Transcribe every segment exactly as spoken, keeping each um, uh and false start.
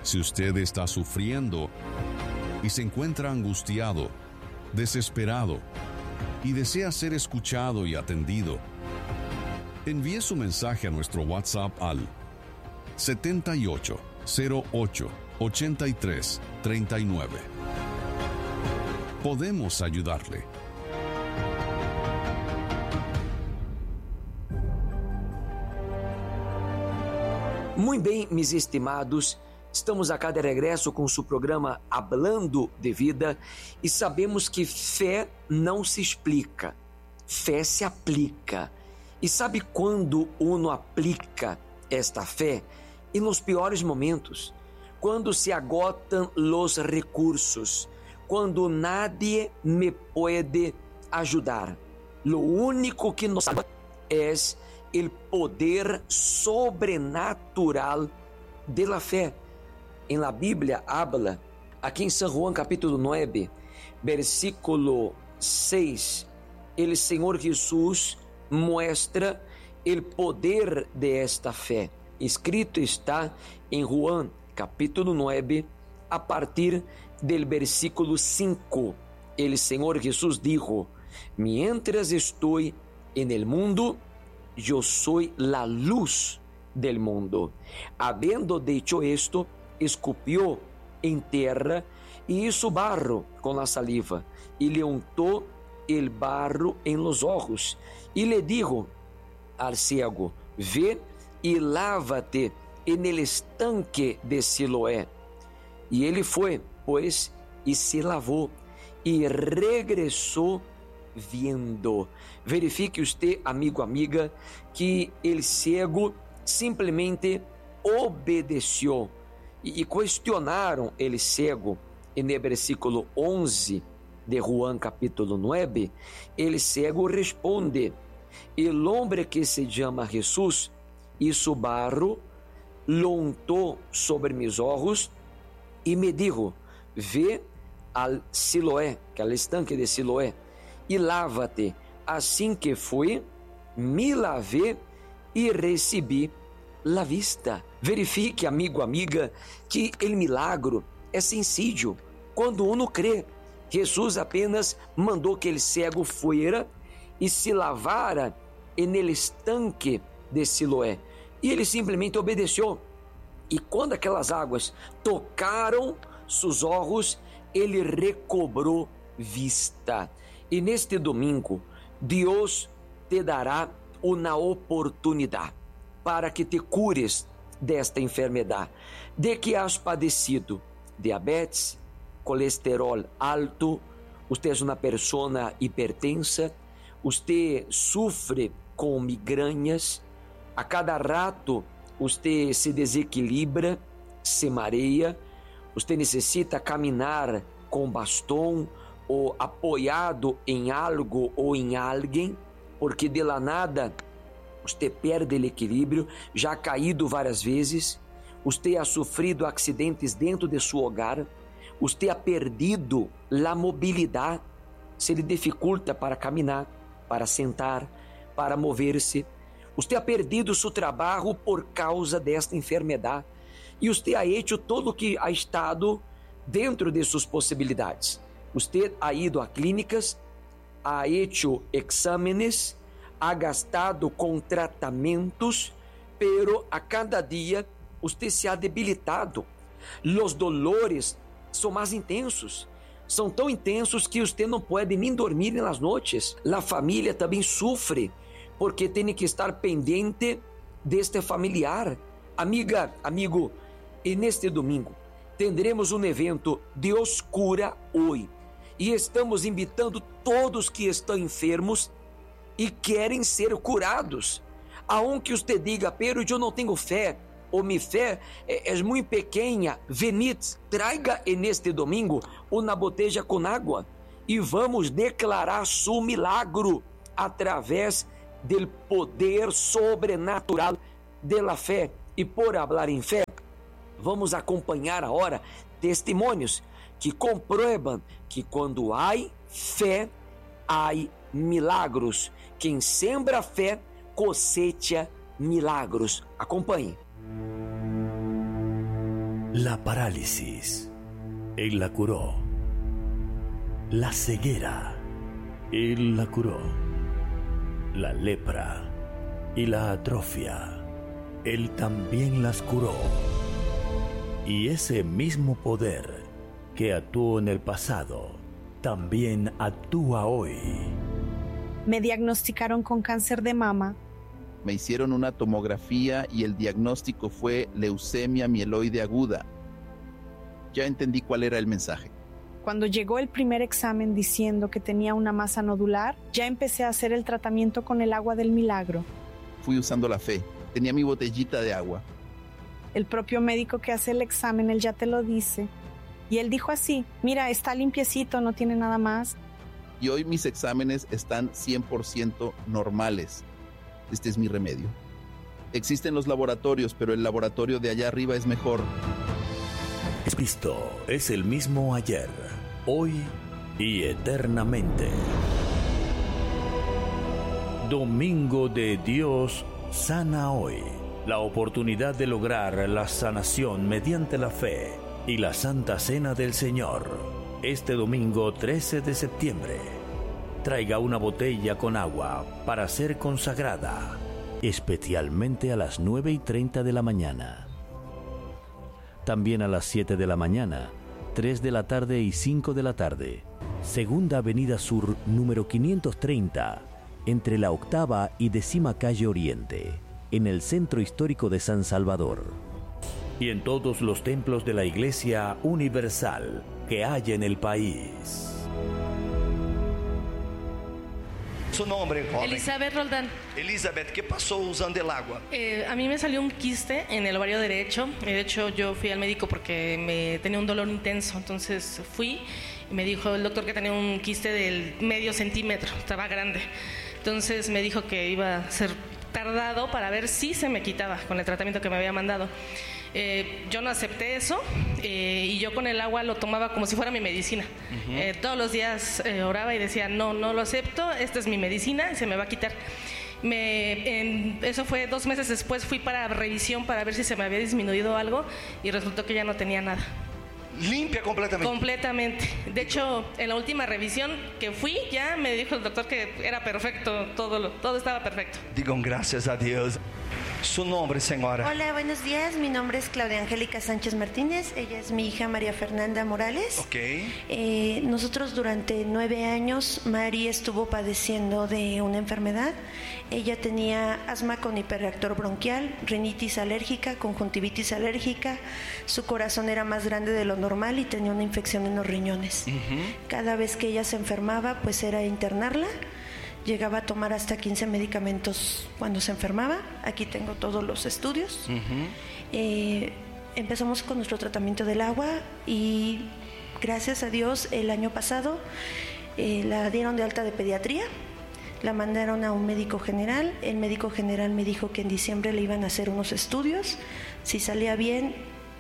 Si usted está sufriendo y se encuentra angustiado, desesperado y desea ser escuchado y atendido, envíe su mensaje a nuestro WhatsApp al setenta y ocho, cero ocho, ochenta y tres, treinta y nueve. Podemos ayudarle. Muito bem, meus estimados, estamos acá de regresso com o seu programa Hablando de Vida e sabemos que fé não se explica, fé se aplica. E sabe quando uno aplica esta fé? E nos piores momentos, quando se agotam os recursos, quando nadie me pode ajudar. Lo único que nos salva é o poder sobrenatural de la fé. Em la Bíblia habla, aqui em São Juan capítulo nove, versículo seis, el Senhor Jesus muestra o poder de esta fé. Escrito está em Juan capítulo nove, a partir del versículo cinco. El Senhor Jesus dijo: mientras estoy en el mundo, yo soy la luz del mundo. Habiendo dicho esto, escupió en tierra y hizo barro con la saliva y le untó el barro en los ojos y le dijo al ciego: ve y lávate en el estanque de Siloé. Y él fue, pues, y se lavó y regresó viendo. Verifique usted, amigo, amiga, que el ciego simplesmente obedeció. E questionaram el ciego en el versículo onze de Juan capítulo nove. El ciego responde: el hombre que se llama Jesús hizo barro, lo untó sobre mis ojos y me dijo: ve al Siloé, que é o estanque de Siloé, e lávate. Assim que fui, me lavei e recebi la vista. Verifique, amigo, amiga, que o milagro é sencillo. Quando uno crê, Jesus apenas mandou que el cego fuera e se lavara en el estanque de Siloé. E ele simplesmente obedeceu. E quando aquelas águas tocaram seus olhos, ele recobrou vista. E neste domingo, Deus te dará uma oportunidade para que te cures desta enfermidade, de que has padecido diabetes, colesterol alto, você é uma pessoa hipertensa, você sofre com migrañas, a cada rato você se desequilibra, se mareia, você necessita caminhar com bastão ou apoiado em algo ou em alguém, porque de la nada você perde o equilíbrio, já caído várias vezes, você ha sofrido acidentes dentro de seu hogar, você ha perdido a mobilidade, se lhe dificulta para caminhar, para sentar, para mover-se, você ha perdido seu trabalho por causa desta enfermidade, e você ha hecho todo o que ha estado dentro de suas possibilidades. Você ha ido a clínicas, ha hecho exámenes, ha gastado com tratamentos, pero a cada dia você se ha debilitado. Os dolores são mais intensos, são tão intensos que você não pode nem dormir nas noites. A família também sofre, porque tem que estar pendente deste familiar. Amiga, amigo, e neste domingo teremos um evento Deus Cura Hoje, e estamos invitando todos que estão enfermos e querem ser curados. Aunque você diga: pero eu não tenho fé, ou minha fé é, é muito pequena, venid, traiga neste domingo uma botella com água e vamos declarar seu milagro através do poder sobrenatural da fé. E por falar em fé, vamos acompanhar agora testemunhos que comprovam que quando há fé, há milagros. Quem sembra fé, cosecha milagros. Acompanhe. La parálisis, Él la curó. La ceguera, Él la curó. La lepra y la atrofia, Él también las curó. Y ese mismo poder que actuó en el pasado, también actúa hoy. Me diagnosticaron con cáncer de mama. Me hicieron una tomografía y el diagnóstico fue leucemia mieloide aguda. Ya entendí cuál era el mensaje. Cuando llegó el primer examen diciendo que tenía una masa nodular, ya empecé a hacer el tratamiento con el agua del milagro. Fui usando la fe. Tenía mi botellita de agua. El propio médico que hace el examen, él ya te lo dice. Y él dijo así, mira, está limpiecito, no tiene nada más. Y hoy mis exámenes están cien por ciento normales. Este es mi remedio. Existen los laboratorios, pero el laboratorio de allá arriba es mejor. Cristo es el mismo ayer, hoy y eternamente. Domingo de Dios sana hoy. La oportunidad de lograr la sanación mediante la fe y la Santa Cena del Señor. Este domingo trece de septiembre. Traiga una botella con agua para ser consagrada, especialmente a las nueve y treinta de la mañana. También a las siete de la mañana, tres de la tarde y cinco de la tarde. Segunda Avenida Sur, número quinientos treinta, entre la octava y décima calle Oriente, en el Centro Histórico de San Salvador. Y en todos los templos de la Iglesia Universal que hay en el país. Su nombre, joven. Elizabeth Roldán. Elizabeth, ¿qué pasó usando el agua? Eh, a mí me salió un quiste en el ovario derecho. De hecho, yo fui al médico porque me tenía un dolor intenso. Entonces fui y me dijo el doctor que tenía un quiste del medio centímetro. Estaba grande. Entonces me dijo que iba a ser tardado para ver si se me quitaba con el tratamiento que me había mandado. Eh, yo no acepté eso eh, y yo con el agua lo tomaba como si fuera mi medicina. Uh-huh. eh, todos los días eh, oraba y decía no, no lo acepto, esta es mi medicina y se me va a quitar. Me, en, eso fue dos meses después, fui para revisión para ver si se me había disminuido algo y resultó que ya no tenía nada. Limpia completamente. Completamente. De hecho, en la última revisión que fui, ya me dijo el doctor que era perfecto, todo, lo, todo estaba perfecto. Digan gracias a Dios. Su nombre, señora. Hola, buenos días. Mi nombre es Claudia Angélica Sánchez Martínez. Ella es mi hija María Fernanda Morales. Ok. Eh, nosotros durante nueve años, Mari estuvo padeciendo de una enfermedad. Ella tenía asma con hiperreactor bronquial, rinitis alérgica, conjuntivitis alérgica. Su corazón era más grande de lo normal y tenía una infección en los riñones. Uh-huh. Cada vez que ella se enfermaba, pues era internarla. Llegaba a tomar hasta quince medicamentos cuando se enfermaba. Aquí tengo todos los estudios. Uh-huh. Eh, empezamos con nuestro tratamiento del agua y gracias a Dios el año pasado eh, la dieron de alta de pediatría. La mandaron a un médico general. El médico general me dijo que en diciembre le iban a hacer unos estudios. Si salía bien,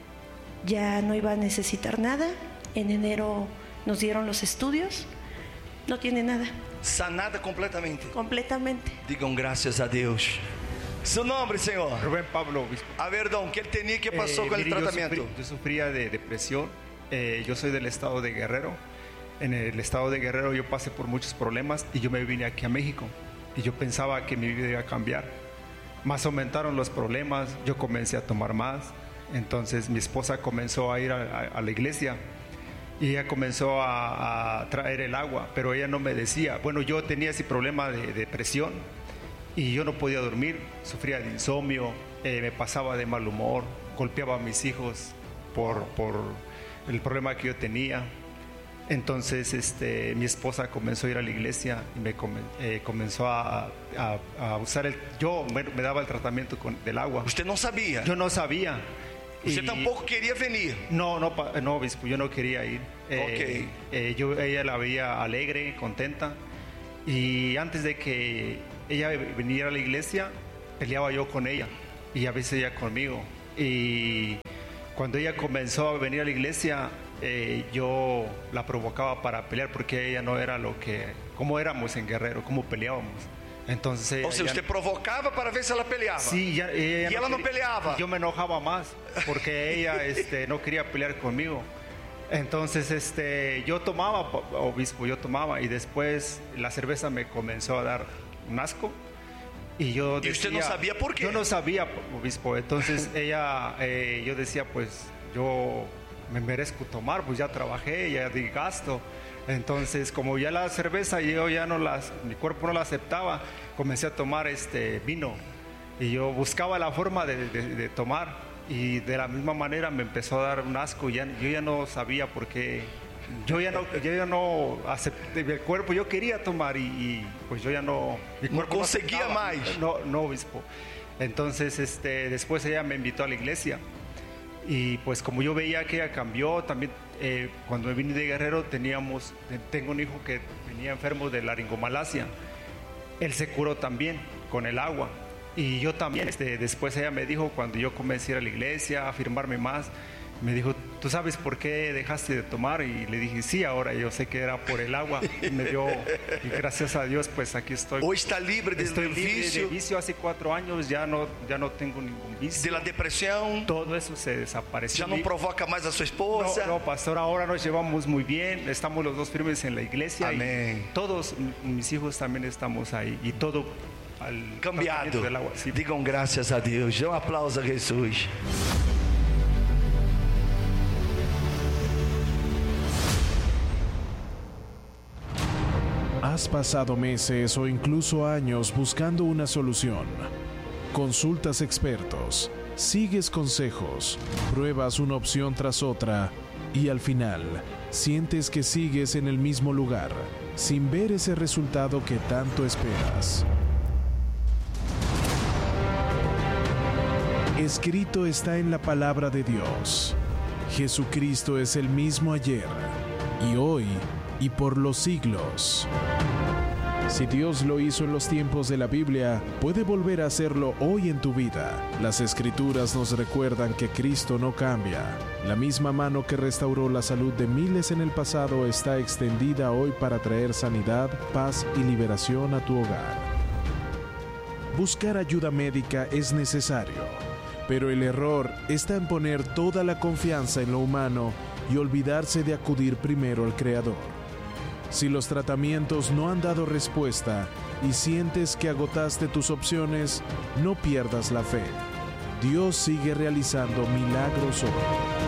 ya no iba a necesitar nada. En enero nos dieron los estudios. No tiene nada. Sanada completamente. Completamente. Digan gracias a Dios. Su nombre, señor. Rubén Pablo Obispo. A ver, don, ¿qué tenía que pasó eh, con mire, el tratamiento? Yo, sufrí, yo sufría de depresión. Eh, yo soy del estado de Guerrero. En el estado de Guerrero yo pasé por muchos problemas y yo me vine aquí a México. Y yo pensaba que mi vida iba a cambiar. Más aumentaron los problemas, yo comencé a tomar más. Entonces mi esposa comenzó a ir a, a, a la iglesia. Y ella comenzó a, a traer el agua, pero ella no me decía. Bueno, yo tenía ese problema de depresión y yo no podía dormir, sufría de insomnio, eh, me pasaba de mal humor, golpeaba a mis hijos por, por el problema que yo tenía. Entonces este, mi esposa comenzó a ir a la iglesia y me comen, eh, comenzó a, a, a usar el... Yo me, me daba el tratamiento con, del agua. ¿Usted no sabía? Yo no sabía. ¿Usted y, tampoco quería venir? No, no, no, obispo, yo no quería ir. Eh, okay. eh, yo, ella la veía alegre, contenta. Y antes de que ella viniera a la iglesia, peleaba yo con ella. Y a veces ella conmigo. Y cuando ella comenzó a venir a la iglesia, eh, yo la provocaba para pelear porque ella no era lo que... Como éramos en Guerrero, como peleábamos. Entonces ella, Ou seja, ya- você provocava para ver se ela peleava. Sí, ya- ella Y ella no quería- peleaba. Yo me enojaba más porque ella este, no quería pelear conmigo. Entonces este, yo tomaba, po- obispo, yo tomaba y después la cerveza me comenzó a dar un asco. Y yo Y usted no sabía por qué. Yo no sabía, obispo. Entonces ella, eh, yo decía, pues yo me merezco tomar, pues ya trabajé, ya di gasto. Entonces, como ya la cerveza, yo ya no las, mi cuerpo no la aceptaba, comencé a tomar este vino. Y yo buscaba la forma de, de- de tomar. Y de la misma manera me empezó a dar un asco. Ya, yo ya no sabía por qué. Yo ya no, yo ya no acepté el cuerpo. Yo quería tomar y, y, pues yo ya no. Mi No cuerpo conseguía aceptaba. más. No, no, obispo. Entonces, este, después ella me invitó a la iglesia. Y pues como yo veía que ella cambió, también eh, cuando me vine de Guerrero teníamos, tengo un hijo que venía enfermo de laringomalacia. Él se curó también con el agua. Y yo también, este, después ella me dijo, cuando yo comencé a ir a la iglesia, a afirmarme más, me dijo, ¿tú sabes por qué dejaste de tomar? Y le dije, sí, ahora yo sé que era por el agua. Y me dio, y gracias a Dios, pues aquí estoy. Hoy está libre de- Estoy del libre vicio. de vicio hace cuatro años, ya no, ya no tengo ningún vicio. De la depressão. Todo eso se desapareció. Já não provoca mais a sua esposa. No, no, pastor, ahora nos llevamos muy bien, estamos los dos firmes en la iglesia. Amén. Y todos m- mis hijos también estamos ahí y todo al Cambiado. tratamiento del agua. Sí. Digam graças a Deus. Dê um aplauso a Jesus. Has pasado meses o incluso años buscando una solución. Consultas expertos, sigues consejos, pruebas una opción tras otra y al final sientes que sigues en el mismo lugar, sin ver ese resultado que tanto esperas. Escrito está en la palabra de Dios. Jesucristo es el mismo ayer y hoy y por los siglos. Si Dios lo hizo en los tiempos de la Biblia, puede volver a hacerlo hoy en tu vida. Las Escrituras nos recuerdan que Cristo no cambia. La misma mano que restauró la salud de miles en el pasado está extendida hoy para traer sanidad, paz y liberación a tu hogar. Buscar ayuda médica es necesario, pero el error está en poner toda la confianza en lo humano y olvidarse de acudir primero al Creador. Si los tratamientos no han dado respuesta y sientes que agotaste tus opciones, no pierdas la fe. Dios sigue realizando milagros hoy.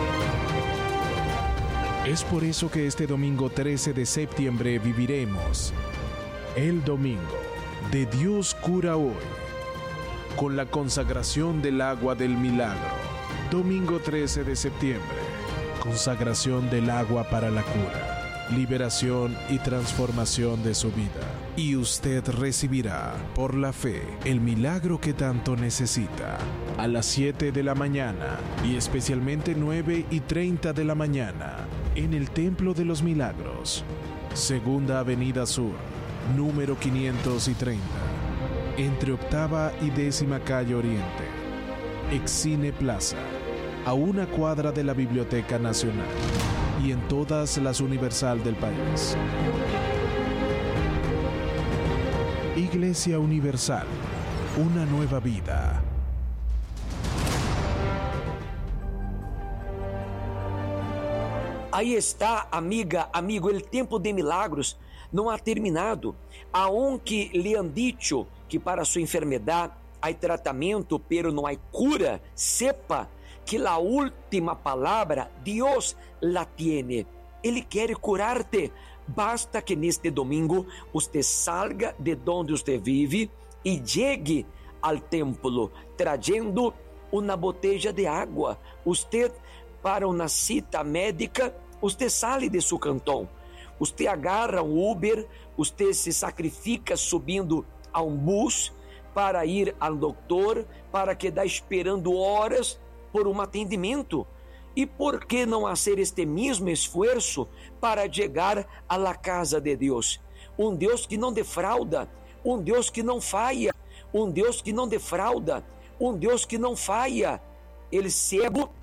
Es por eso que este domingo trece de septiembre viviremos el domingo de Dios cura hoy, con la consagración del agua del milagro. Domingo trece de septiembre, consagración del agua para la cura, liberación y transformación de su vida. Y usted recibirá, por la fe, el milagro que tanto necesita. A las siete de la mañana y especialmente nueve y treinta de la mañana, en el Templo de los Milagros, Segunda Avenida Sur, número quinientos treinta, entre octava y décima calle Oriente, Excine Plaza, a una cuadra de la Biblioteca Nacional y en todas las Universal del país. Iglesia Universal, una nueva vida. Aí está, amiga, amigo, el tempo de milagros não ha terminado. Aunque lhe han dicho que para sua enfermedade há tratamento, pero não há cura, sepa que a última palavra Deus la tiene. Ele quer curar-te. Basta que neste domingo você salga de onde você vive e chegue ao templo trazendo uma botella de água. Você, para uma cita médica, você sai de seu cantão. Você agarra um Uber, você se sacrifica subindo a um bus para ir ao doutor, para quedar esperando horas por um atendimento. E por que não fazer este mesmo esforço para chegar à la casa de Deus? Um Deus que não defrauda, um Deus que não falha, um Deus que não defrauda, um Deus que não falha. El cego